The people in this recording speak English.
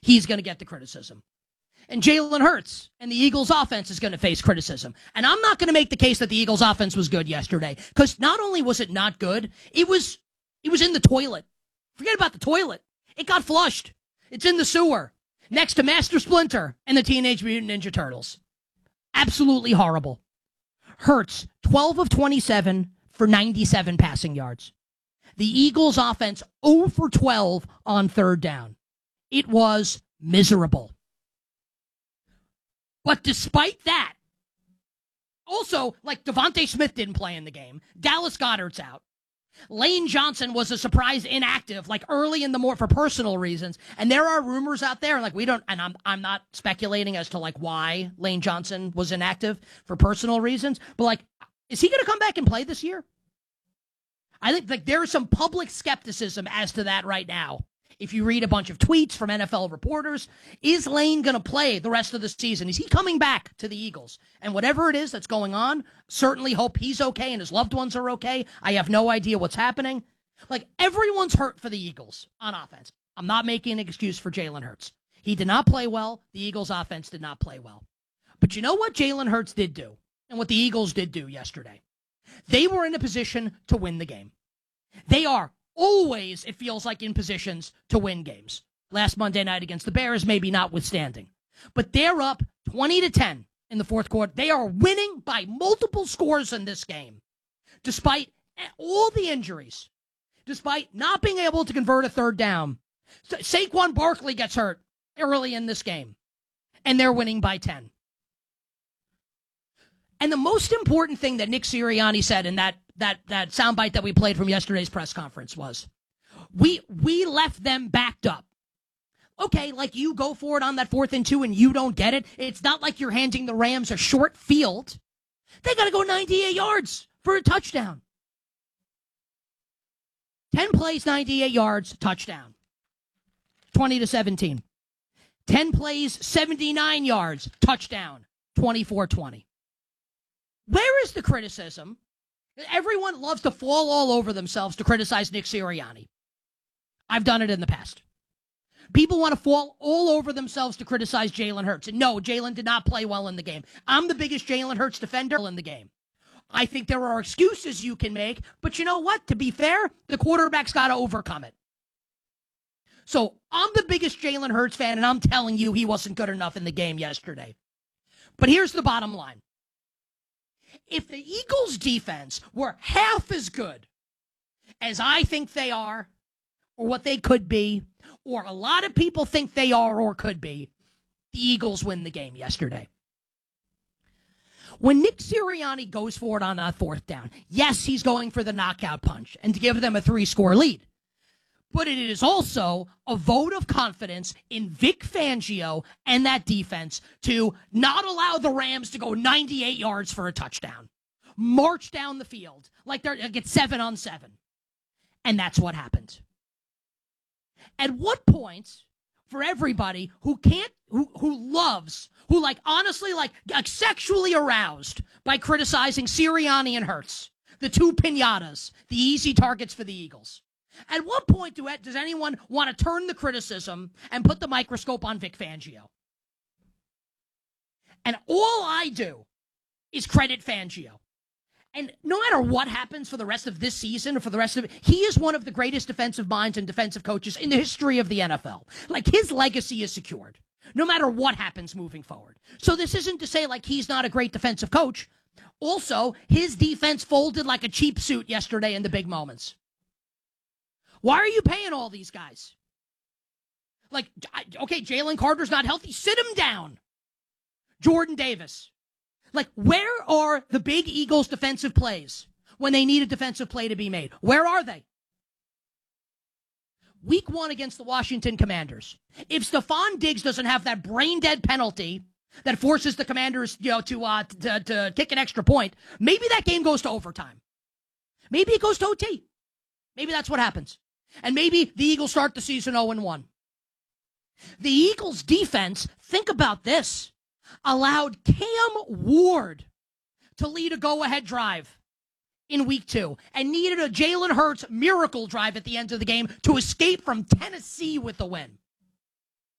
he's going to get the criticism. And Jalen Hurts and the Eagles offense is going to face criticism. And I'm not going to make the case that the Eagles offense was good yesterday, because not only was it not good, it was in the toilet. Forget about the toilet. It got flushed. It's in the sewer next to Master Splinter and the Teenage Mutant Ninja Turtles. Absolutely horrible. Hurts, 12 of 27 for 97 passing yards. The Eagles offense 0 for 12 on third down. It was miserable. But despite that, also, like, Devontae Smith didn't play in the game. Dallas Goedert's out. Lane Johnson was a surprise inactive, like, early in the morning for personal reasons. And there are rumors out there, like, we don't, and I'm not speculating as to, like, why Lane Johnson was inactive for personal reasons. But, like, is he going to come back and play this year? I think, like, there is some public skepticism as to that right now. If you read a bunch of tweets from NFL reporters, is Lane going to play the rest of the season? Is he coming back to the Eagles? And whatever it is that's going on, certainly hope he's okay and his loved ones are okay. I have no idea what's happening. Like, everyone's hurt for the Eagles on offense. I'm not making an excuse for Jalen Hurts. He did not play well. The Eagles offense did not play well. But you know what Jalen Hurts did do, and what the Eagles did do yesterday? They were in a position to win the game. They are always, it feels like, in positions to win games. Last Monday night against the Bears, maybe notwithstanding. But they're up 20-10 in the fourth quarter. They are winning by multiple scores in this game, despite all the injuries, despite not being able to convert a third down. Saquon Barkley gets hurt early in this game, and they're winning by 10. And the most important thing that Nick Sirianni said in that soundbite that we played from yesterday's press conference was, we left them backed up. Okay, like, you go for it on that 4th and 2 and you don't get it. It's not like you're handing the Rams a short field. They got to go 98 yards for a touchdown. 10 plays, 98 yards, touchdown. 20-17. 10 plays, 79 yards, touchdown. 24-20. Where is the criticism? Everyone loves to fall all over themselves to criticize Nick Sirianni. I've done it in the past. People want to fall all over themselves to criticize Jalen Hurts. And no, Jalen did not play well in the game. I'm the biggest Jalen Hurts defender in the game. I think there are excuses you can make, but you know what? To be fair, the quarterback's got to overcome it. So I'm the biggest Jalen Hurts fan, and I'm telling you he wasn't good enough in the game yesterday. But here's the bottom line. If the Eagles' defense were half as good as I think they are, or what they could be, or a lot of people think they are or could be, the Eagles win the game yesterday. When Nick Sirianni goes for it on that 4th down, yes, he's going for the knockout punch and to give them a 3-score lead. But it is also a vote of confidence in Vic Fangio and that defense to not allow the Rams to go 98 yards for a touchdown. March down the field like they're like it's 7-on-7. And that's what happened. At what point, for everybody who honestly, sexually aroused by criticizing Sirianni and Hurts, the two piñatas, the easy targets for the Eagles, at what point does anyone want to turn the criticism and put the microscope on Vic Fangio? And all I do is credit Fangio. And no matter what happens for the rest of this season or for the rest of it, he is one of the greatest defensive minds and defensive coaches in the history of the NFL. Like, his legacy is secured, no matter what happens moving forward. So this isn't to say, like, he's not a great defensive coach. Also, his defense folded like a cheap suit yesterday in the big moments. Why are you paying all these guys? Like, okay, Jalen Carter's not healthy. Sit him down. Jordan Davis. Like, where are the big Eagles defensive plays when they need a defensive play to be made? Where are they? Week 1 against the Washington Commanders. If Stephon Diggs doesn't have that brain-dead penalty that forces the Commanders, to kick an extra point, maybe that game goes to overtime. Maybe it goes to OT. Maybe that's what happens. And maybe the Eagles start the season 0-1. The Eagles' defense, think about this, allowed Cam Ward to lead a go-ahead drive in week 2 and needed a Jalen Hurts miracle drive at the end of the game to escape from Tennessee with the win.